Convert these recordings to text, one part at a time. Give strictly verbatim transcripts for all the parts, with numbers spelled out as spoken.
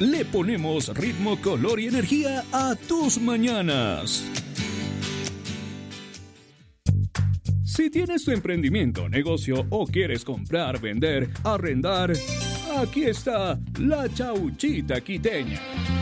Le ponemos ritmo, color y energía a tus mañanas. Si tienes tu emprendimiento, negocio o quieres comprar, vender, arrendar, aquí está la Chauchita Quiteña.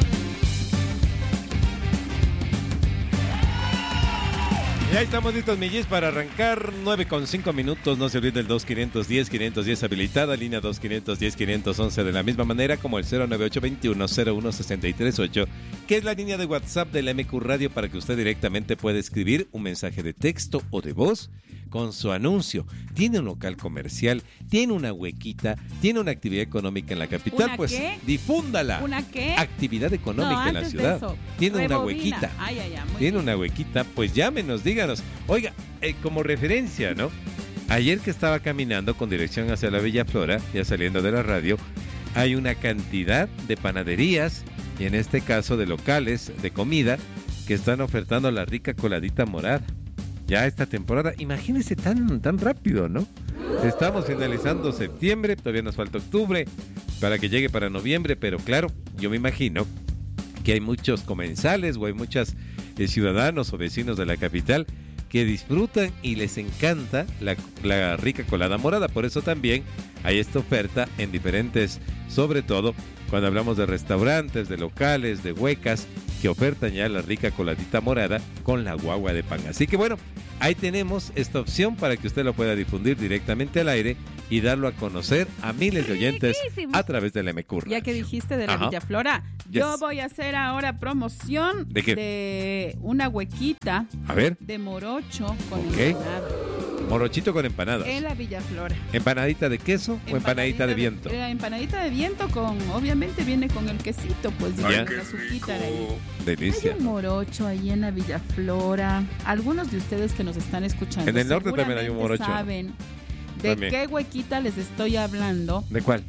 Y ahí estamos listos, Millis, para arrancar. Nueve con cinco minutos. No se olvide el dos quinientos diez quinientos diez habilitada, línea dos quinientos diez quinientos once de la misma manera como el cero nueve ocho dos uno cero uno seis tres ocho, que es la línea de WhatsApp de la M Q Radio para que usted directamente pueda escribir un mensaje de texto o de voz con su anuncio. Tiene un local comercial, tiene una huequita, tiene una actividad económica en la capital, ¿Una pues qué? difúndala. ¿Una qué? Actividad económica No, en la antes de ciudad. eso, Tiene rebobina. una huequita. Ay, ay, ay, muy Tiene bien. una huequita, pues llámenos, díganos. Oiga, eh, como referencia, ¿no? Ayer que estaba caminando con dirección hacia la Villa Flora, ya saliendo de la radio, hay una cantidad de panaderías, y en este caso de locales de comida, que están ofertando la rica coladita morada. Ya esta temporada, imagínense tan, tan rápido, ¿no? Estamos finalizando septiembre, todavía nos falta octubre, para que llegue para noviembre, pero claro, yo me imagino que hay muchos comensales o hay muchos eh, ciudadanos o vecinos de la capital que disfrutan y les encanta la, la rica colada morada. Por eso también hay esta oferta en diferentes, sobre todo cuando hablamos de restaurantes, de locales, de huecas, que ofertan ya la rica coladita morada con la guagua de pan. Así que bueno, ahí tenemos esta opción para que usted lo pueda difundir directamente al aire y darlo a conocer a miles de oyentes Riquísimo. a través de la M Q. Ya que dijiste de la Ajá. Villa Flora, Yes. yo voy a hacer ahora promoción ¿De qué? de una huequita A ver, de morocho con Ok. empanada morochito con empanadas. en la Villa Flora. ¿Empanadita de queso o empanadita de viento? La empanadita de viento con, obviamente viene con el quesito, pues, y Ya. con la azuquita ahí. Delicia. Hay un morocho ahí en la Villa Flora. Algunos de ustedes que nos están escuchando En el norte también hay un seguramente morocho, ¿no? saben de También. qué huequita les estoy hablando. ¿De cuál?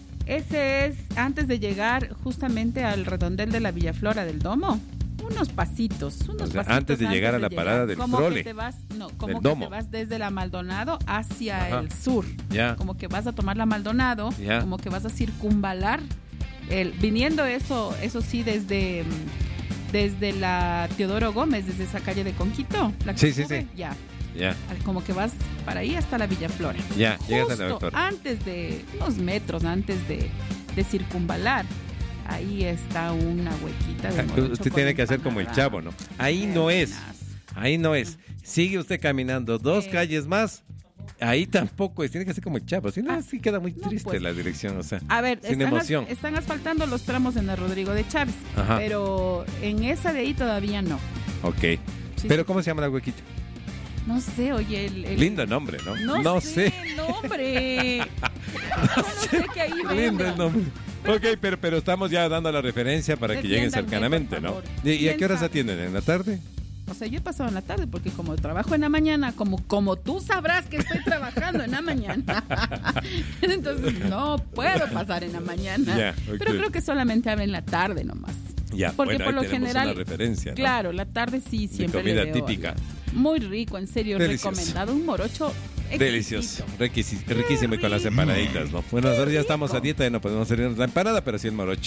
Ese es antes de llegar justamente al redondel de la Villa Flora del Domo. Unos pasitos, unos O sea, pasitos antes de llegar a la parada del como trole. Que te vas, no, como Del que Domo. te vas desde la Maldonado hacia Ajá. el sur. Ya. Como que vas a tomar la Maldonado, Ya. como que vas a circunvalar el, viniendo eso, eso sí desde mm, desde la Teodoro Gómez, desde esa calle de Conquito, la que Sí, sí, sube, sí. ya, Ya, como que vas para ahí hasta la Villa Flora. ya, llegas a la Justo doctora. antes de unos metros antes de, de circunvalar, ahí está una huequita de morocho Usted con tiene que hacer como el empanada. chavo, ¿no? Ahí Qué no es, buenas. ahí no es. Sigue usted caminando dos Eh. calles más, ahí tampoco es. Tiene que ser como el chavo, si no, Ah, así queda muy no, triste pues. la dirección, o sea. A ver, Sin están, emoción. as- están asfaltando los tramos en el Rodrigo de Chávez, Ajá. pero en esa de ahí todavía no. Ok. Sí, Pero sí. ¿cómo se llama la huequita? No sé, oye, el... el- Lindo nombre, ¿no? No, sé, el nombre. Yo no sé qué ahí Lindo venden. el nombre. Ok, pero, pero estamos ya dando la referencia para que lleguen Defiéndanme, cercanamente, por ¿no? favor. ¿Y, y a qué horas ¿Quién sabe? atienden? ¿En la tarde? O sea, yo he pasado en la tarde porque como trabajo en la mañana, como, como tú sabrás que estoy trabajando en la mañana, entonces no puedo pasar en la mañana. Ya, ok. Pero creo que solamente hablo en la tarde nomás. Ya, Porque bueno, por ahí lo tenemos general, una referencia, ¿no? claro, la tarde sí De siempre comida le veo típica. algo. Muy rico, en serio, Delicioso. recomendado. Un morocho Delicioso, exquisito. riquísimo, riquísimo y con las empanaditas, ¿no? Bueno, nosotros ya estamos a dieta y no podemos hacer la empanada, pero sí el morocho.